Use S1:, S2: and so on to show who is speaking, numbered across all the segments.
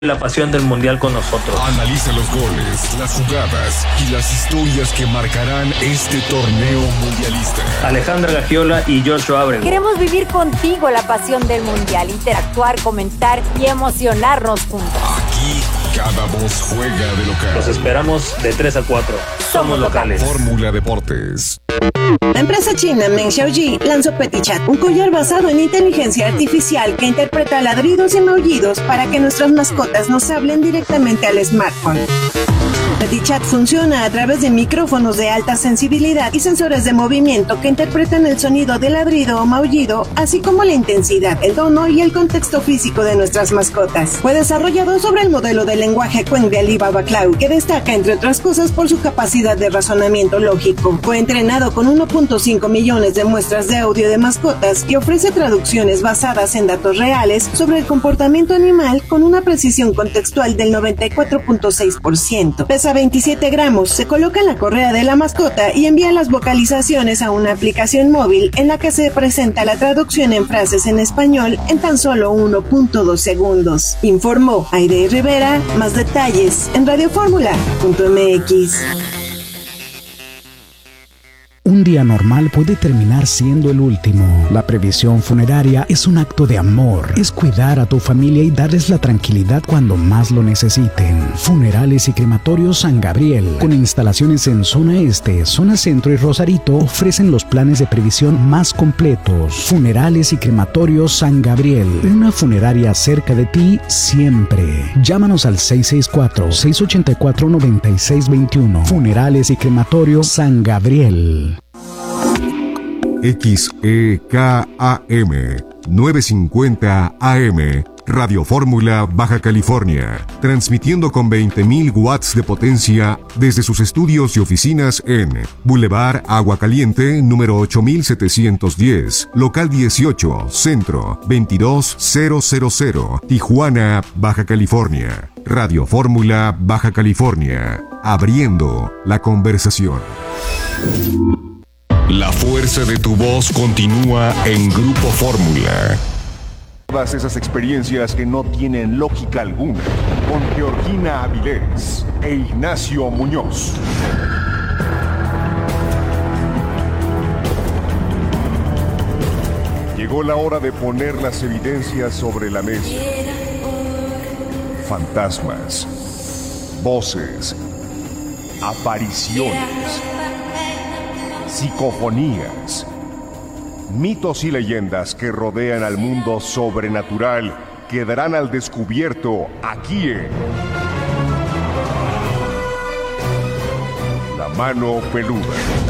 S1: la pasión del mundial con nosotros.
S2: Analiza los goles, las jugadas y las historias que marcarán este torneo mundialista.
S1: Alejandra Gagiola y Joshua Abrego.
S3: Queremos vivir contigo la pasión del mundial, interactuar, comentar y emocionarnos juntos.
S2: Aquí cada voz juega de local.
S1: Los esperamos de 3 a 4. Somos locales.
S2: Fórmula Deportes.
S4: La empresa china Meng Xiaoji lanzó Petit Chat, un collar basado en inteligencia artificial que interpreta ladridos y maullidos para que nuestras mascotas nos hablen directamente al smartphone. Petit Chat funciona a través de micrófonos de alta sensibilidad y sensores de movimiento que interpretan el sonido de ladrido o maullido, así como la intensidad, el tono y el contexto físico de nuestras mascotas. Fue desarrollado sobre el modelo de lenguaje Qwen de Alibaba Cloud, que destaca, entre otras cosas, por su capacidad de razonamiento lógico. Fue entrenado con 1.5 millones de muestras de audio de mascotas y ofrece traducciones basadas en datos reales sobre el comportamiento animal con una precisión contextual del 94.6%. Pesa 27 gramos, se coloca en la correa de la mascota y envía las vocalizaciones a una aplicación móvil en la que se presenta la traducción en frases en español en tan solo 1.2 segundos. Informó Aide Rivera. Más detalles en radioformula.mx.
S5: Un día normal puede terminar siendo el último. La previsión funeraria es un acto de amor. Es cuidar a tu familia y darles la tranquilidad cuando más lo necesiten. Funerales y Crematorios San Gabriel, con instalaciones en Zona Este, Zona Centro y Rosarito, ofrecen los planes de previsión más completos. Funerales y Crematorios San Gabriel, una funeraria cerca de ti siempre. Llámanos al 664-684-9621. Funerales y Crematorios San Gabriel.
S2: XEKAM 950 AM, Radio Fórmula, Baja California, transmitiendo con 20.000 watts de potencia desde sus estudios y oficinas en Boulevard Agua Caliente, número 8710, local 18, Centro 22000, Tijuana, Baja California. Radio Fórmula, Baja California, abriendo la conversación. La fuerza de tu voz continúa en Grupo Fórmula. Todas esas experiencias que no tienen lógica alguna, con Georgina Avilés e Ignacio Muñoz. Llegó la hora de poner las evidencias sobre la mesa. Fantasmas, voces, apariciones, psicofonías, mitos y leyendas que rodean al mundo sobrenatural quedarán al descubierto aquí en La Mano Peluda.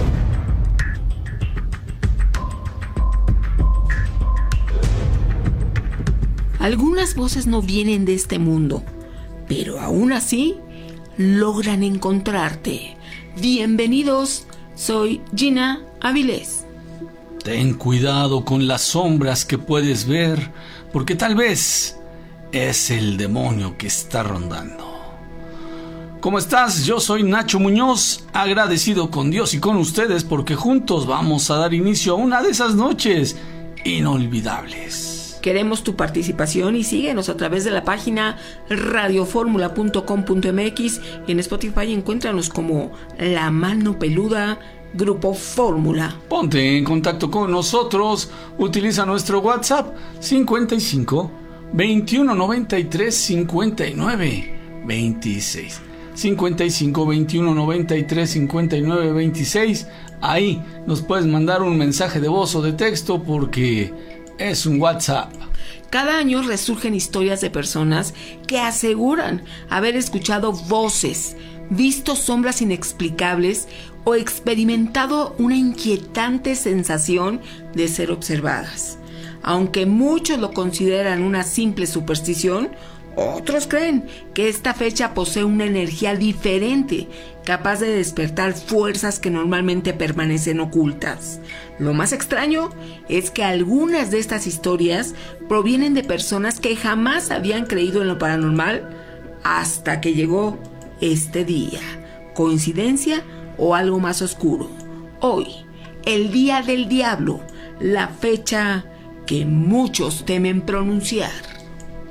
S6: Algunas voces no vienen de este mundo, pero aún así logran encontrarte. Bienvenidos. Soy Gina Avilés.
S7: Ten cuidado con las sombras que puedes ver, porque tal vez es el demonio que está rondando. ¿Cómo estás? Yo soy Nacho Muñoz, agradecido con Dios y con ustedes porque juntos vamos a dar inicio a una de esas noches inolvidables.
S6: Queremos tu participación y síguenos a través de la página radioformula.com.mx y en Spotify encuéntranos como La Mano Peluda Grupo Fórmula.
S7: Ponte en contacto con nosotros, utiliza nuestro WhatsApp 55 21 93 59 26 55 21 93 59 26. Ahí nos puedes mandar un mensaje de voz o de texto porque es un WhatsApp.
S6: Cada año resurgen historias de personas que aseguran haber escuchado voces, visto sombras inexplicables o experimentado una inquietante sensación de ser observadas. Aunque muchos lo consideran una simple superstición, otros creen que esta fecha posee una energía diferente, capaz de despertar fuerzas que normalmente permanecen ocultas. Lo más extraño es que algunas de estas historias provienen de personas que jamás habían creído en lo paranormal hasta que llegó este día. ¿Coincidencia o algo más oscuro? Hoy, el Día del Diablo, la fecha que muchos temen pronunciar.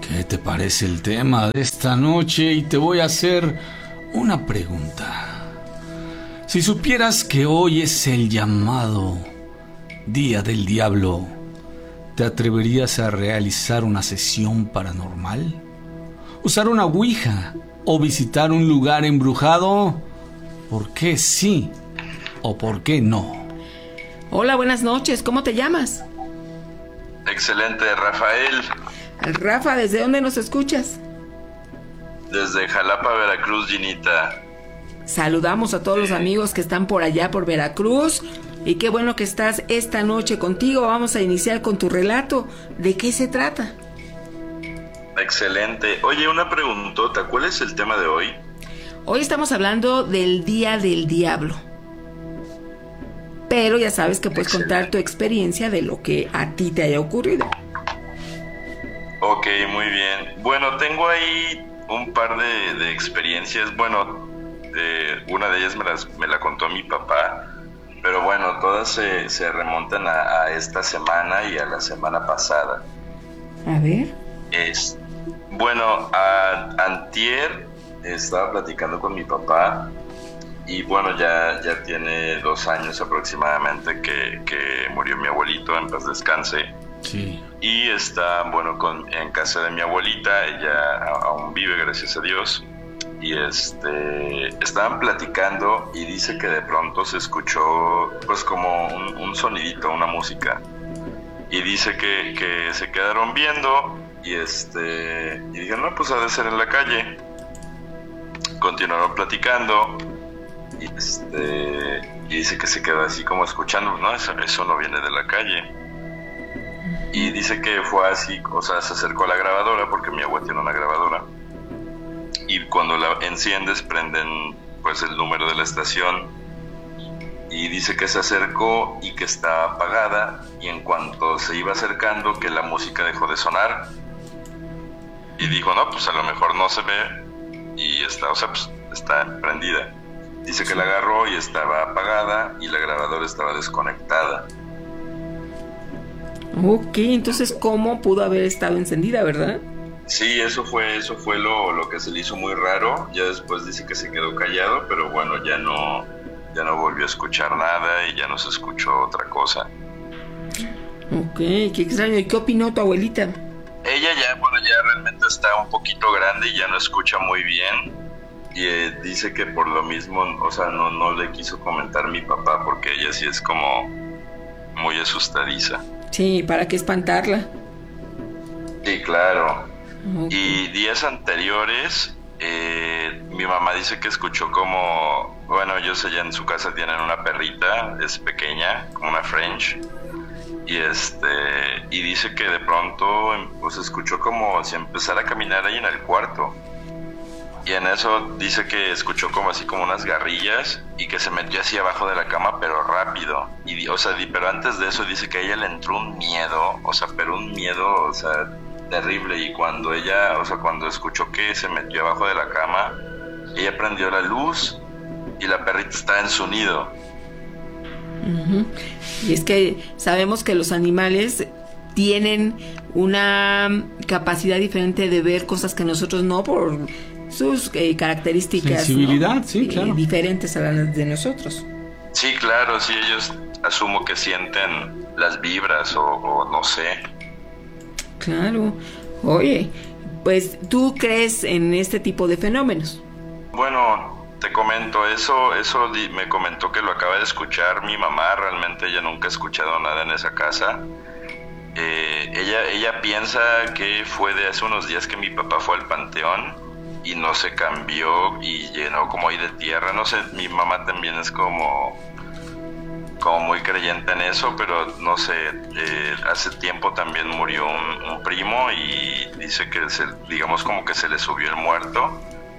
S7: ¿Qué te parece el tema de esta noche? Y te voy a hacer una pregunta. Si supieras que hoy es el llamado Día del Diablo, ¿te atreverías a realizar una sesión paranormal? ¿Usar una ouija o visitar un lugar embrujado? ¿Por qué sí o por qué no?
S6: Hola, buenas noches. ¿Cómo te llamas?
S8: Excelente, Rafael.
S6: Rafa, ¿desde dónde nos escuchas?
S8: Desde Jalapa, Veracruz, Ginita.
S6: Saludamos a todos los amigos que están por allá, por Veracruz. Y qué bueno que estás esta noche contigo. Vamos a iniciar con tu relato. ¿De qué se trata?
S8: Excelente. Oye, una preguntota. ¿Cuál es el tema de hoy?
S6: Hoy estamos hablando del Día del Diablo. Pero ya sabes que puedes contar tu experiencia de lo que a ti te haya ocurrido.
S8: Ok, muy bien. Bueno, tengo ahí un par de experiencias. Bueno, una de ellas me la contó mi papá. Pero bueno, todas se remontan a esta semana y a la semana pasada.
S6: A ver.
S8: Bueno, antier estaba platicando con mi papá. Y bueno, ya tiene 2 años aproximadamente que murió mi abuelito, en paz descanse.
S7: Sí.
S8: Y está, bueno, en casa de mi abuelita. Ella aún vive, gracias a Dios. Y estaban platicando y dice que de pronto se escuchó pues como un sonidito, una música. Y dice que se quedaron viendo y dije, no, pues ha de ser en la calle. Continuaron platicando y dice que se quedó así como escuchando, no, eso no viene de la calle. Y dice que fue así, o sea, se acercó a la grabadora porque mi abuela tiene una grabadora. Y cuando la enciendes prenden pues el número de la estación y dice que se acercó y que estaba apagada, y en cuanto se iba acercando que la música dejó de sonar y dijo, no, pues a lo mejor no se ve y está, o sea, pues está prendida. Dice que la agarró y estaba apagada y la grabadora estaba desconectada.
S6: Ok, entonces ¿cómo pudo haber estado encendida, verdad?
S8: Sí, eso fue lo que se le hizo muy raro. Ya después dice que se quedó callado, pero bueno, ya no volvió a escuchar nada y ya no se escuchó otra cosa.
S6: Ok, qué extraño. ¿Y qué opinó tu abuelita?
S8: Ella ya realmente está un poquito grande y ya no escucha muy bien. Y dice que por lo mismo, o sea, no le quiso comentar a mi papá porque ella sí es como muy asustadiza.
S6: Sí, ¿para qué espantarla?
S8: Sí, claro.
S6: Okay.
S8: Y días anteriores, mi mamá dice que escuchó como, bueno, ellos allá en su casa tienen una perrita, es pequeña, como una French, y dice que de pronto pues escuchó como si empezara a caminar ahí en el cuarto. Y en eso dice que escuchó como así como unas garrillas y que se metió así abajo de la cama, pero rápido. Y, o sea, pero antes de eso dice que a ella le entró un miedo, o sea, pero un miedo, o sea, terrible. Y cuando cuando escuchó que se metió abajo de la cama, ella prendió la luz y la perrita estaba en su nido.
S6: Uh-huh. Y es que sabemos que los animales tienen una capacidad diferente de ver cosas que nosotros no, por sus características,
S7: sensibilidad,
S6: ¿no?
S7: Sí, claro.
S6: Diferentes a las de nosotros.
S8: Sí, claro, sí, ellos asumo que sienten las vibras o no sé.
S6: Claro. Oye, pues ¿tú crees en este tipo de fenómenos?
S8: Bueno, te comento, eso me comentó que lo acaba de escuchar mi mamá. Realmente ella nunca ha escuchado nada en esa casa. Ella piensa que fue de hace unos días que mi papá fue al panteón y no se cambió y llenó como ahí de tierra. No sé, mi mamá también es como muy creyente en eso, pero no sé, hace tiempo también murió un primo y dice que digamos como que se le subió el muerto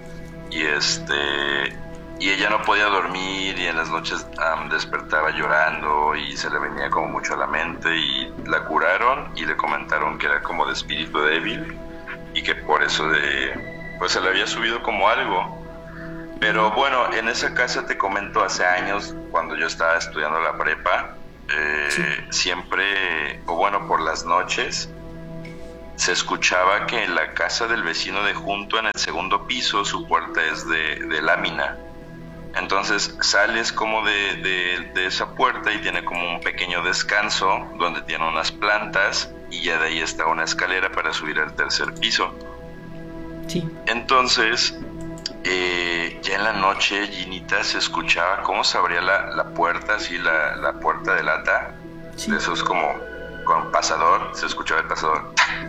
S8: y ella no podía dormir y en las noches despertaba llorando y se le venía como mucho a la mente, y la curaron y le comentaron que era como de espíritu débil y que por eso pues se le había subido como algo. Pero bueno, en esa casa, te comento, hace años, cuando yo estaba estudiando la prepa, siempre, o bueno, por las noches, se escuchaba que en la casa del vecino de junto, en el segundo piso, su puerta es de lámina. Entonces sales como de esa puerta y tiene como un pequeño descanso donde tiene unas plantas y ya de ahí está una escalera para subir al tercer piso.
S6: Sí.
S8: Entonces, ya en la noche, Ginita, se escuchaba cómo se abría la puerta, así la puerta de lata. Sí. Eso es como con pasador, se escuchaba el pasador.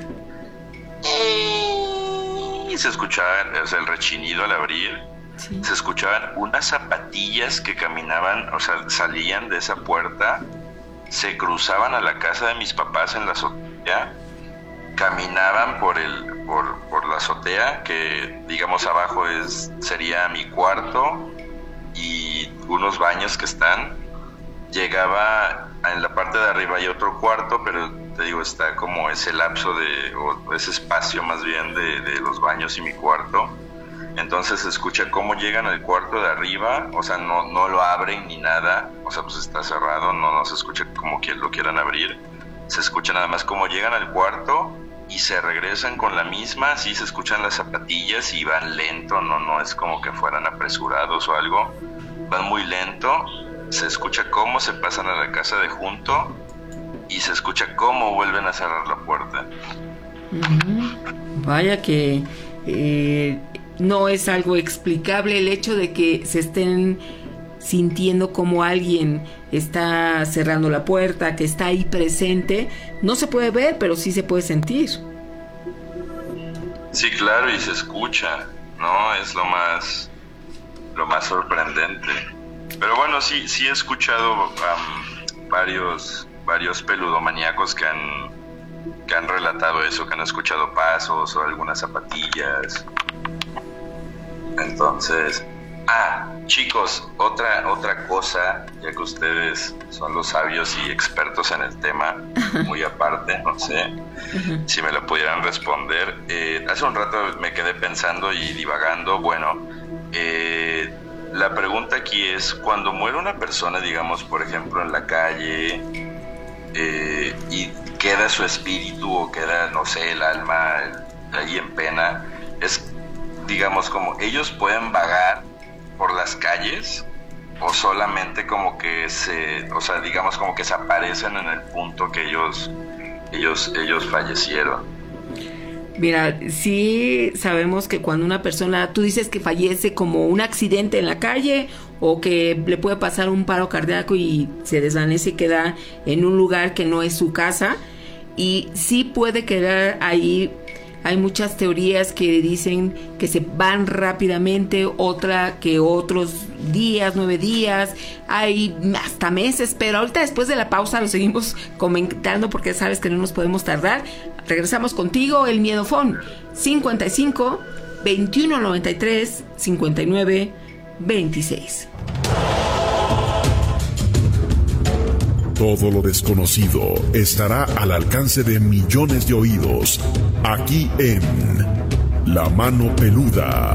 S8: Y se escuchaba, o sea, el rechinido al abrir. Sí. Se escuchaban unas zapatillas que caminaban, o sea, salían de esa puerta, se cruzaban a la casa de mis papás en la azotea, caminaban por la azotea, que digamos abajo sería mi cuarto y unos baños que están. Llegaba en la parte de arriba hay otro cuarto, pero te digo, está como ese lapso o ese espacio más bien de los baños y mi cuarto. Entonces se escucha cómo llegan al cuarto de arriba, o sea, no lo abren ni nada, o sea, pues está cerrado, no se escucha como que lo quieran abrir. Se escucha nada más cómo llegan al cuarto y se regresan con la misma, así se escuchan las zapatillas y van lento, no es como que fueran apresurados o algo, van muy lento, se escucha cómo se pasan a la casa de junto y se escucha cómo vuelven a cerrar la puerta.
S6: Vaya que no es algo explicable el hecho de que se estén sintiendo como alguien está cerrando la puerta, que está ahí presente. No se puede ver, pero sí se puede sentir.
S8: Sí, claro, y se escucha, ¿no? Es lo más sorprendente. Pero bueno, sí he escuchado varios peludomaníacos que han relatado eso, que han escuchado pasos o algunas zapatillas. Entonces, chicos, otra cosa, ya que ustedes son los sabios y expertos en el tema, muy aparte, no sé si me lo pudieran responder. Hace un rato me quedé pensando y divagando. Bueno, la pregunta aquí es, cuando muere una persona, digamos, por ejemplo, en la calle, y queda su espíritu o queda, no sé, el alma ahí en pena, es, digamos, como ellos pueden vagar por las calles o solamente como que digamos como que se aparecen en el punto que ellos fallecieron.
S6: Mira, sí sabemos que cuando una persona, tú dices que fallece como un accidente en la calle o que le puede pasar un paro cardíaco y se desvanece y queda en un lugar que no es su casa, y sí puede quedar ahí. Hay muchas teorías que dicen que se van rápidamente, otra que otros días, 9 días, hay hasta meses, pero ahorita después de la pausa lo seguimos comentando porque sabes que no nos podemos tardar. Regresamos contigo, el Miedofón, 55 21 93 59 26.
S9: Todo lo desconocido estará al alcance de millones de oídos, aquí en La Mano Peluda.